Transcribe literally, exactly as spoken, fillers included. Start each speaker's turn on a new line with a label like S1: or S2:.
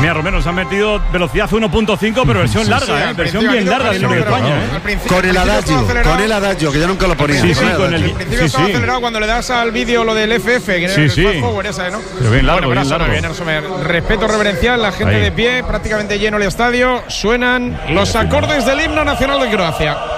S1: mira, Romero, se ha metido velocidad uno punto cinco, pero versión
S2: sí,
S1: larga,
S2: sí,
S1: ¿eh? Versión bien larga del Tour de España, ¿eh?
S3: Con el adagio, con el adagio, que yo nunca lo ponía.
S1: Sí, sí, con el.
S2: Al principio
S1: Sí,
S2: estaba
S1: sí.
S2: acelerado cuando le das al vídeo lo del F F, que
S1: Sí,
S2: era
S1: sí.
S2: el fast forward esa, ¿no?
S1: Pero bien largo,
S2: bueno,
S1: bien
S2: suena
S1: largo.
S2: bien, eso me- respeto reverencial, la gente
S1: Ahí.
S2: de pie, prácticamente lleno el estadio, suenan los acordes del himno nacional de Croacia.